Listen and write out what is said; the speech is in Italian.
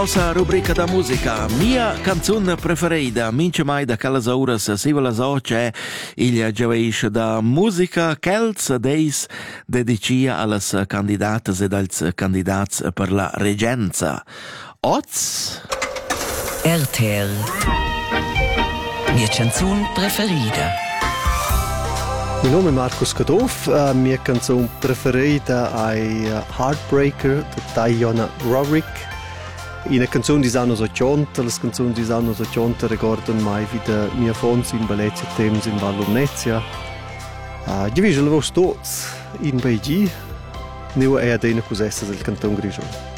Nostra rubrica da musica, mia canzone preferita, mince mai da quelles horas, si ve la so, c'è il gioveish da musica, chels deis dedicia alles candidates ed als candidats per la regenza. Oz? RTL. Mia canzone preferita. Il nome è Marcus Cadoff, mia canzone preferita è Heartbreaker di Diana Roderick. Una canzone di anni 80, le canzoni di anni 80 ricordano mai vida mia fonte in Valencia Thames in Val Lumnezia. Io vedo le vostre tutti in Beijing, noi è ad una cosessa del cantone Grigione.